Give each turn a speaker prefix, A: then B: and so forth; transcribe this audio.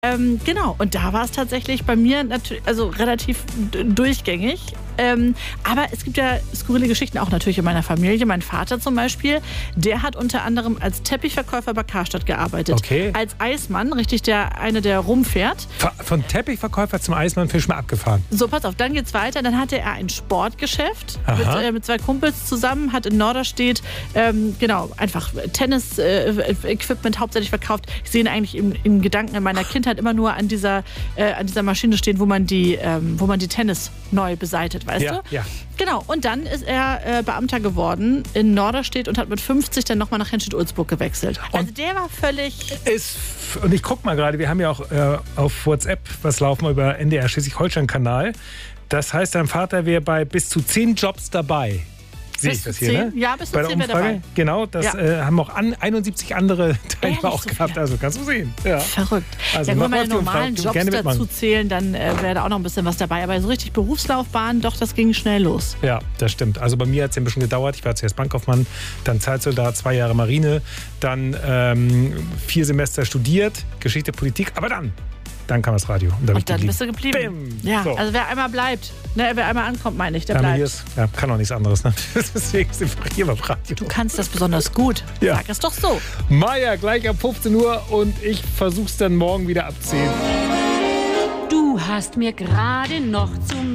A: Genau, und da war es tatsächlich bei mir natürlich, also relativ durchgängig. Aber es gibt ja skurrile Geschichten auch natürlich in meiner Familie. Mein Vater zum Beispiel, der hat unter anderem als Teppichverkäufer bei Karstadt gearbeitet.
B: Okay.
A: Als Eismann, richtig, der rumfährt.
B: Von Teppichverkäufer zum Eismann Fisch mal abgefahren.
A: So, pass auf, dann geht's weiter. Dann hatte er ein Sportgeschäft mit 2 Kumpels zusammen, hat in Norderstedt einfach Tennis-Equipment hauptsächlich verkauft. Ich sehe ihn eigentlich in Gedanken in meiner Kindheit immer nur an dieser Maschine stehen, wo man die Tennis neu beseitigt, weißt du?
B: Ja.
A: Genau, und dann ist er Beamter geworden in Norderstedt und hat mit 50 dann nochmal nach Henstedt-Ulzburg gewechselt. Also der war völlig...
B: Und ich guck mal gerade, wir haben ja auch auf WhatsApp was laufen über NDR Schleswig-Holstein-Kanal. Das heißt, dein Vater wäre bei bis zu 10 Jobs dabei. Sehe ich das hier, ne?
A: Ja, bis zu
B: bei der
A: 10 wäre
B: Umfrage.
A: dabei.
B: Genau, das haben auch 71 andere Teilnehmer auch gehabt.
A: Viele?
B: Also kannst du sehen. Ja.
A: Verrückt.
B: Also
A: wenn wir
B: mach
A: meine
B: mal
A: normalen Jobs dazu zählen, dann wäre da auch noch ein bisschen was dabei. Aber so richtig Berufslaufbahn, doch, das ging schnell los.
B: Ja, das stimmt. Also bei mir hat es ein bisschen gedauert. Ich war zuerst Bankkaufmann, dann Zeitsoldat, 2 Jahre Marine, dann 4 Semester studiert, Geschichte, Politik, aber dann kam das Radio. Und
A: dann bist du geblieben. Ja,
B: so.
A: Also wer einmal bleibt, ne, wer einmal ankommt, meine ich, der bleibt.
B: Kann auch nichts anderes. Ne? Deswegen sind wir hier beim Radio.
A: Du kannst das besonders gut.
B: Ja.
A: Sag es doch so.
B: Maja, gleich ab 15 Uhr und ich versuch's dann morgen wieder ab 10.
C: Du hast mir gerade noch zum